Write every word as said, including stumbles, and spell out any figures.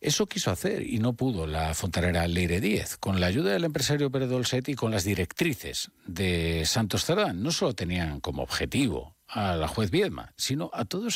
Eso quiso hacer y no pudo la fontanera Leire Díez. Con la ayuda del empresario Pere Dolcet y con las directrices de Santos Cerdán, no solo tenían como objetivo a la juez Viedma, sino a todos